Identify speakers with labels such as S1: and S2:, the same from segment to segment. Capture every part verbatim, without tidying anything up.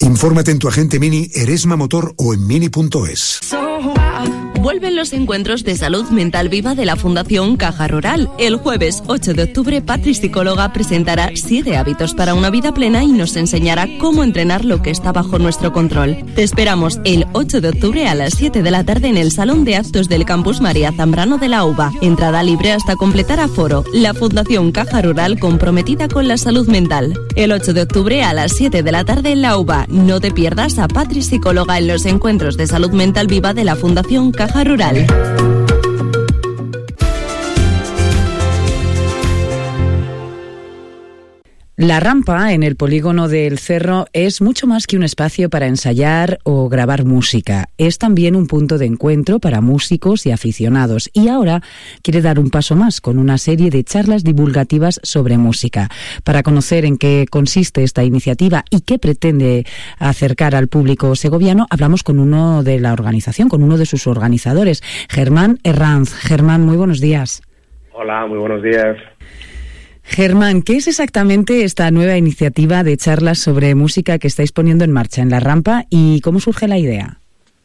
S1: Infórmate en tu agente Mini, Eresma Motor o en mini punto es.
S2: Vuelven los encuentros de salud mental viva de la Fundación Caja Rural. El jueves ocho de octubre, Patri, psicóloga, presentará siete hábitos para una vida plena y nos enseñará cómo entrenar lo que está bajo nuestro control. Te esperamos el ocho de octubre a las siete de la tarde en el Salón de Actos del Campus María Zambrano de la UBA. Entrada libre hasta completar aforo. La Fundación Caja Rural, comprometida con la salud mental. El ocho de octubre a las siete de la tarde en la UBA. No te pierdas a Patri, psicóloga, en los encuentros de salud mental viva de la Fundación Caja Rural.
S3: La rampa en el polígono del Cerro es mucho más que un espacio para ensayar o grabar música. Es también un punto de encuentro para músicos y aficionados. Y ahora quiere dar un paso más con una serie de charlas divulgativas sobre música. Para conocer en qué consiste esta iniciativa y qué pretende acercar al público segoviano, hablamos con uno de la organización, con uno de sus organizadores, Germán Herranz. Germán, muy buenos días.
S4: Hola, muy buenos días.
S3: Germán, ¿qué es exactamente esta nueva iniciativa de charlas sobre música que estáis poniendo en marcha en La Rampa y cómo surge la idea?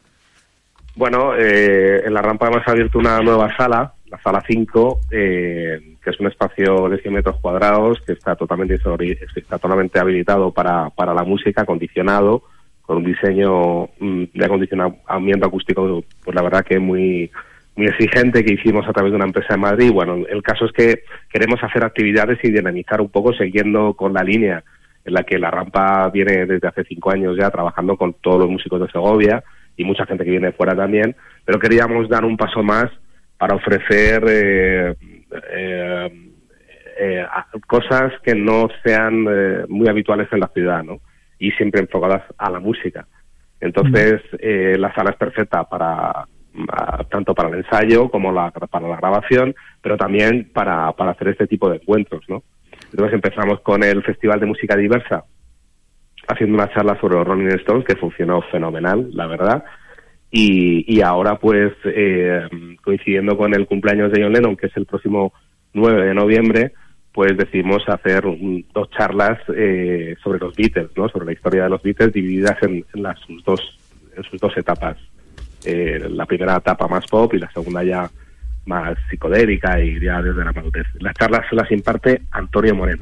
S4: Bueno, eh, en La Rampa hemos abierto una nueva sala, la sala cinco, eh, que es un espacio de cien metros cuadrados que está totalmente está totalmente habilitado para, para la música, acondicionado, con un diseño de acondicionamiento acústico, pues la verdad que muy... muy exigente, que hicimos a través de una empresa de Madrid. Bueno, el caso es que queremos hacer actividades y dinamizar un poco siguiendo con la línea en la que La Rampa viene desde hace cinco años ya trabajando con todos los músicos de Segovia y mucha gente que viene de fuera también, pero queríamos dar un paso más para ofrecer eh, eh, eh, cosas que no sean eh, muy habituales en la ciudad, ¿no? Y siempre enfocadas a la música. Entonces, eh, la sala es perfecta para... tanto para el ensayo como la, para la grabación, pero también para, para hacer este tipo de encuentros, ¿no? Entonces empezamos con el Festival de Música Diversa, haciendo una charla sobre los Rolling Stones, que funcionó fenomenal, la verdad, y, y ahora pues eh, coincidiendo con el cumpleaños de John Lennon, que es el próximo nueve de noviembre, pues decidimos hacer un, dos charlas eh, sobre los Beatles, ¿no? Sobre la historia de los Beatles, divididas en, en las sus dos en sus dos etapas. Eh, la primera etapa más pop y la segunda ya más psicodélica y ya desde la madurez. Las charlas se las imparte Antonio Moreno.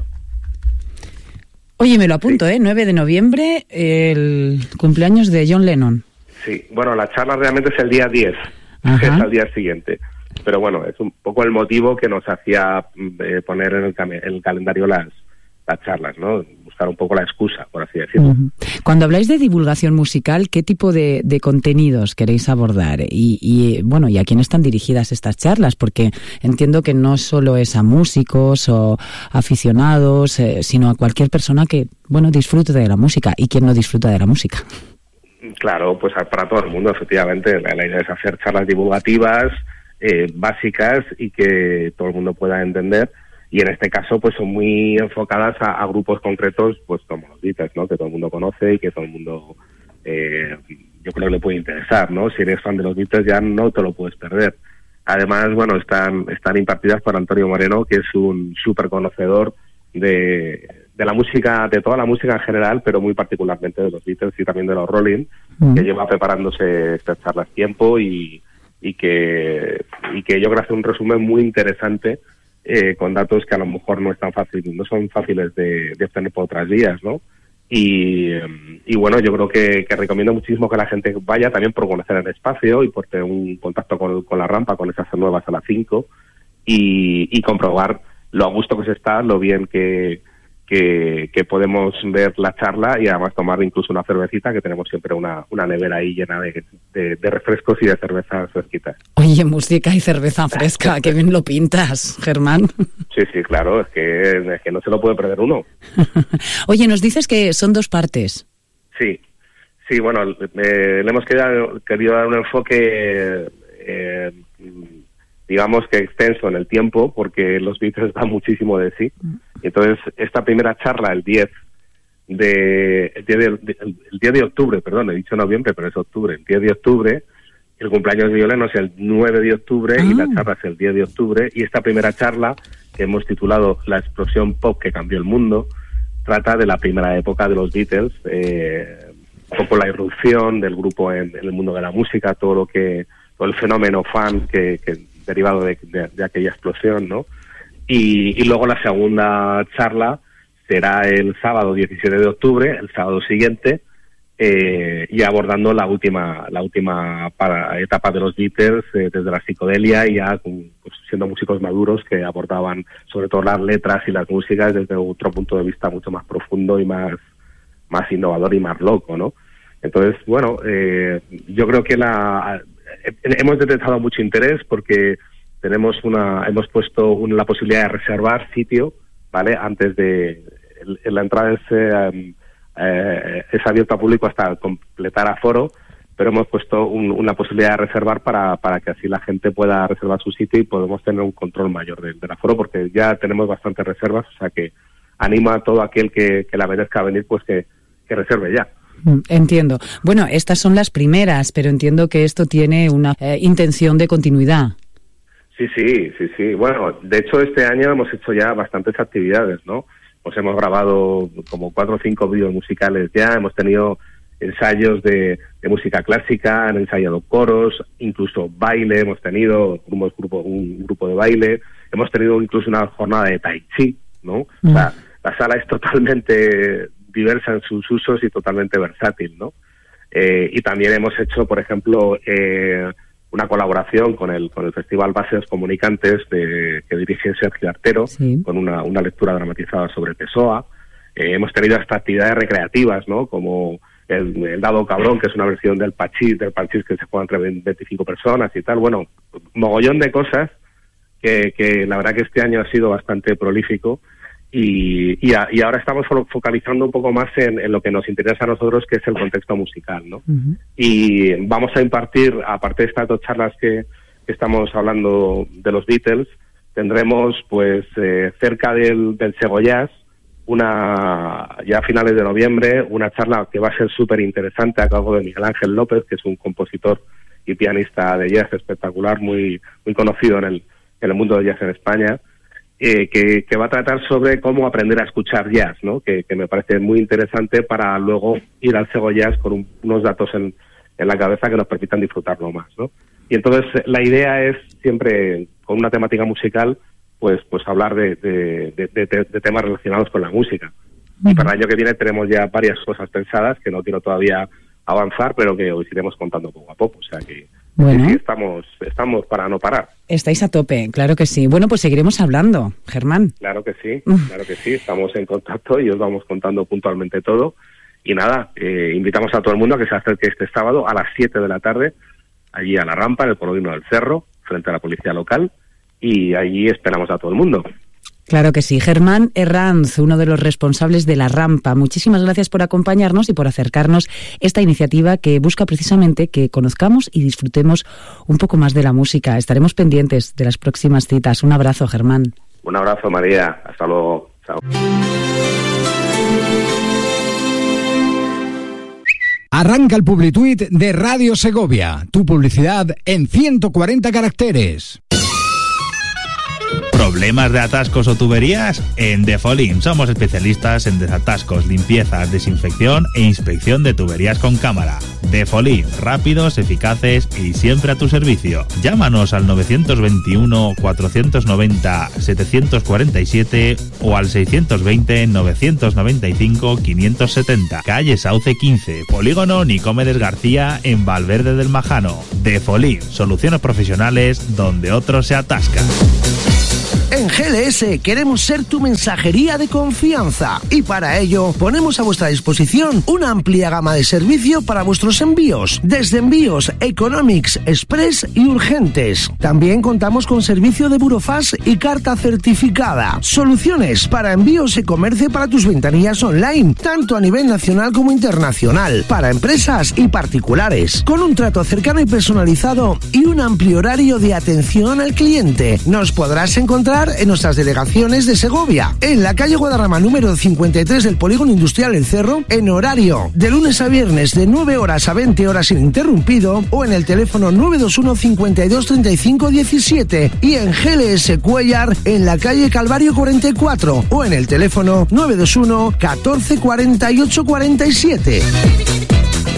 S3: Oye, me lo apunto, sí. ¿eh? nueve de noviembre, el cumpleaños de John Lennon.
S4: Sí, bueno, la charla realmente es el día diez,
S3: Ajá.
S4: es al día siguiente. Pero bueno, es un poco el motivo que nos hacía eh, poner en el, cam- en el calendario las, las charlas, ¿no? Buscar un poco la excusa, por así decirlo.
S3: Uh-huh. Cuando habláis de divulgación musical, ¿qué tipo de, de contenidos queréis abordar? Y, y bueno, ¿y a quién están dirigidas estas charlas? Porque entiendo que no solo es a músicos o aficionados, eh, sino a cualquier persona que, bueno, disfrute de la música. ¿Y quién no disfruta de la música?
S4: Claro, pues para todo el mundo, efectivamente. La, la idea es hacer charlas divulgativas, eh, básicas y que todo el mundo pueda entender. Y en este caso pues son muy enfocadas a, a grupos concretos, pues como los Beatles, ¿no? Que todo el mundo conoce y que todo el mundo eh, yo creo que le puede interesar, ¿no? Si eres fan de los Beatles ya no te lo puedes perder. Además, bueno, están están impartidas por Antonio Moreno, que es un súper conocedor de, de la música, de toda la música en general, pero muy particularmente de los Beatles y también de los Rolling, mm. que lleva preparándose estas charlas tiempo y, y que y que yo creo que hace un resumen muy interesante Eh, con datos que a lo mejor no es tan fácil, no son fáciles de, de obtener por otras vías, ¿no? Y, y bueno, yo creo que, que recomiendo muchísimo que la gente vaya también por conocer el espacio y por tener un contacto con, con La Rampa, con esas nuevas a las cinco y, y comprobar lo a gusto que se está, lo bien que, que, que podemos ver la charla y además tomar incluso una cervecita, que tenemos siempre una, una nevera ahí llena de, de, de refrescos y de cervezas fresquitas.
S3: Oye, música y cerveza fresca, qué bien lo pintas, Germán.
S4: Sí, sí, claro, es que, es que no se lo puede perder uno.
S3: Oye, nos dices que son dos partes.
S4: Sí, sí, bueno, eh, le hemos querido, querido dar un enfoque, eh, digamos que extenso en el tiempo, porque los Beatles dan muchísimo de sí. Entonces, esta primera charla, el diez de, el diez de, de, el diez de octubre, perdón, he dicho noviembre, pero es octubre, el diez de octubre, el cumpleaños de John Lennon es el nueve de octubre ah. y la charla es el diez de octubre, y esta primera charla, que hemos titulado La explosión pop que cambió el mundo, trata de la primera época de los Beatles, eh, un poco la irrupción del grupo en, en el mundo de la música, todo lo que, todo el fenómeno fan que, que derivado de, de, de aquella explosión, ¿no? Y, y luego la segunda charla será el sábado diecisiete de octubre, el sábado siguiente, eh, y abordando la última la última para, etapa de los Beatles, eh, desde la psicodelia y ya con, pues, siendo músicos maduros que abordaban sobre todo las letras y las músicas desde otro punto de vista mucho más profundo y más, más innovador y más loco, ¿no? Entonces, bueno, eh, yo creo que la eh, hemos detectado mucho interés porque tenemos una hemos puesto una, la posibilidad de reservar sitio, ¿vale? Antes de el, la entrada es, eh, eh, es abierta al público hasta completar aforo, pero hemos puesto un, una posibilidad de reservar para, para que así la gente pueda reservar su sitio y podemos tener un control mayor del, del aforo, porque ya tenemos bastantes reservas, o sea que animo a todo aquel que, que le apetezca venir, pues que, que reserve ya.
S3: Entiendo. Bueno, estas son las primeras, pero entiendo que esto tiene una eh, intención de continuidad.
S4: Sí, sí, sí, sí. Bueno, de hecho este año hemos hecho ya bastantes actividades, ¿no? Pues hemos grabado como cuatro o cinco vídeos musicales ya, hemos tenido ensayos de, de música clásica, han ensayado coros, incluso baile hemos tenido, un grupo, un grupo de baile, hemos tenido incluso una jornada de tai chi, ¿no? Mm. O sea, la sala es totalmente diversa en sus usos y totalmente versátil, ¿no? Eh, y también hemos hecho, por ejemplo, eh, una colaboración con el con el Festival Bases Comunicantes de, que dirige Sergio Artero, sí, con una, una lectura dramatizada sobre Pessoa. Eh, hemos tenido hasta actividades recreativas, ¿no? Como el, el Dado Cabrón, que es una versión del Pachís, del Pachís que se juega entre veinticinco personas y tal. Bueno, mogollón de cosas que, que la verdad que este año ha sido bastante prolífico. Y, y, a, y ahora estamos focalizando un poco más en, en lo que nos interesa a nosotros, que es el contexto musical, ¿no? Uh-huh. Y vamos a impartir, aparte de estas dos charlas que, que estamos hablando de los Beatles, tendremos pues eh, cerca del, del Segoyás, una, ya a finales de noviembre, una charla que va a ser súper interesante a cargo de Miguel Ángel López, que es un compositor y pianista de jazz espectacular, muy, muy conocido en el, en el mundo del jazz en España. Eh, que, que va a tratar sobre cómo aprender a escuchar jazz, ¿no? Que, que me parece muy interesante para luego ir al Segoyás con un, unos datos en, en la cabeza que nos permitan disfrutarlo más, ¿no? Y entonces la idea es siempre, con una temática musical, pues pues hablar de, de, de, de, de temas relacionados con la música. Uh-huh. Y para el año que viene tenemos ya varias cosas pensadas que no quiero todavía avanzar, pero que os iremos contando poco a poco, o sea que bueno, sí, sí, estamos, estamos para no parar.
S3: Estáis a tope, claro que sí. Bueno, pues seguiremos hablando, Germán.
S4: Claro que sí, claro que sí, estamos en contacto y os vamos contando puntualmente todo. Y nada, eh, invitamos a todo el mundo a que se acerque este sábado a las siete de la tarde, allí a la rampa, en el Polígono del Cerro, frente a la policía local, y allí esperamos a todo el mundo.
S3: Claro que sí. Germán Herranz, uno de los responsables de La Rampa. Muchísimas gracias por acompañarnos y por acercarnos esta iniciativa que busca precisamente que conozcamos y disfrutemos un poco más de la música. Estaremos pendientes de las próximas citas. Un abrazo, Germán.
S4: Un abrazo, María. Hasta luego. Chao.
S1: Arranca el Publituit de Radio Segovia. Tu publicidad en ciento cuarenta caracteres.
S5: ¿Problemas de atascos o tuberías? En Defolim somos especialistas en desatascos, limpiezas, desinfección e inspección de tuberías con cámara. Defolim, rápidos, eficaces y siempre a tu servicio. Llámanos al nueve dos uno, cuatro nueve cero, siete cuatro siete o al seis dos cero, nueve nueve cinco, cinco siete cero. Calle Sauce quince, Polígono Nicomedes García en Valverde del Majano. Defolim, soluciones profesionales donde otros se atascan.
S6: En G L S queremos ser tu mensajería de confianza y para ello ponemos a vuestra disposición una amplia gama de servicio para vuestros envíos, desde envíos economics, express y urgentes. También contamos con servicio de burofax y carta certificada. Soluciones para envíos y comercio para tus ventanillas online, tanto a nivel nacional como internacional, para empresas y particulares, con un trato cercano y personalizado y un amplio horario de atención al cliente. Nos podrás encontrar en nuestras delegaciones de Segovia, en la calle Guadarrama número cincuenta y tres del Polígono Industrial El Cerro, en horario de lunes a viernes de nueve horas a veinte horas ininterrumpido, o en el teléfono nueve dos uno, cincuenta y dos, treinta y cinco, diecisiete, y en G L S Cuellar en la calle Calvario cuarenta y cuatro, o en el teléfono nueve dos uno, catorce, cuarenta y ocho, cuarenta y siete.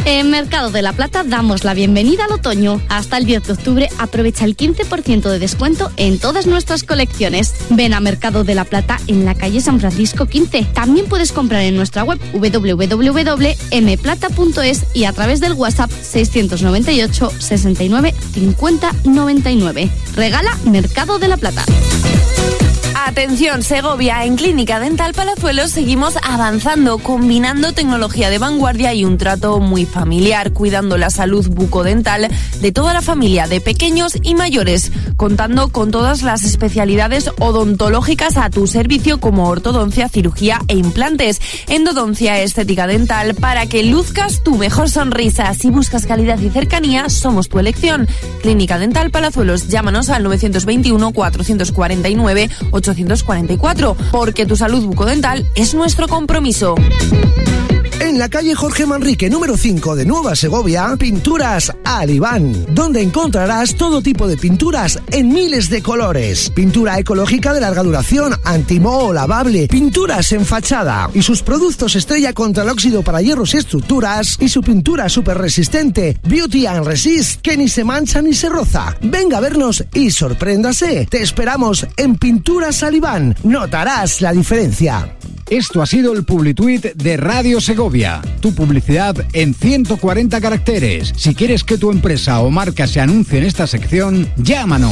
S7: En Mercado de la Plata damos la bienvenida al otoño. Hasta el diez de octubre aprovecha el quince por ciento de descuento en todas nuestras colecciones. Ven a Mercado de la Plata en la calle San Francisco quince. También puedes comprar en nuestra web doble u doble u doble u punto m plata punto es y a través del WhatsApp seiscientos noventa y ocho, sesenta y nueve, cincuenta, noventa y nueve. Regala Mercado de la Plata.
S8: Atención, Segovia, en Clínica Dental Palazuelos seguimos avanzando, combinando tecnología de vanguardia y un trato muy familiar, cuidando la salud bucodental de toda la familia, de pequeños y mayores, contando con todas las especialidades odontológicas a tu servicio como ortodoncia, cirugía e implantes, endodoncia, estética dental, para que luzcas tu mejor sonrisa. Si buscas calidad y cercanía, somos tu elección. Clínica Dental Palazuelos, llámanos al novecientos veintiuno, cuatrocientos cuarenta y nueve, ochocientos cuarenta y cuatro, porque tu salud bucodental es nuestro compromiso.
S6: En la calle Jorge Manrique, número cinco de Nueva Segovia, Pinturas Alibán, donde encontrarás todo tipo de pinturas en miles de colores. Pintura ecológica de larga duración, antimoho, lavable, pinturas en fachada y sus productos estrella contra el óxido para hierros y estructuras y su pintura súper resistente, Beauty and Resist, que ni se mancha ni se roza. Venga a vernos y sorpréndase. Te esperamos en Pinturas Alibán. Notarás la diferencia.
S1: Esto ha sido el Publituit de Radio Segovia. Tu publicidad en ciento cuarenta caracteres. Si quieres que tu empresa o marca se anuncie en esta sección, llámanos.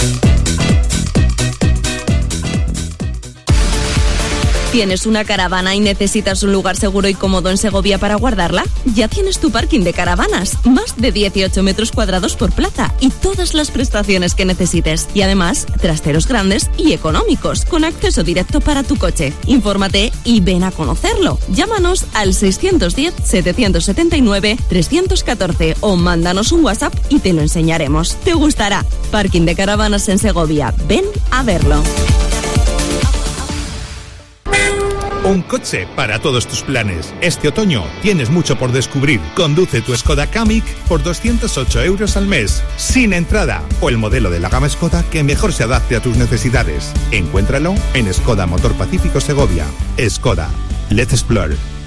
S2: ¿Tienes una caravana y necesitas un lugar seguro y cómodo en Segovia para guardarla? Ya tienes tu parking de caravanas, más de dieciocho metros cuadrados por plaza y todas las prestaciones que necesites. Y además, trasteros grandes y económicos, con acceso directo para tu coche. Infórmate y ven a conocerlo. Llámanos al seiscientos diez, setecientos setenta y nueve, trescientos catorce o mándanos un WhatsApp y te lo enseñaremos. Te gustará. Parking de caravanas en Segovia. Ven a verlo.
S9: Un coche para todos tus planes. Este otoño tienes mucho por descubrir. Conduce tu Skoda Kamiq por doscientos ocho euros al mes, sin entrada, o el modelo de la gama Skoda que mejor se adapte a tus necesidades. Encuéntralo en Skoda Motor Pacífico Segovia. Skoda. Let's explore.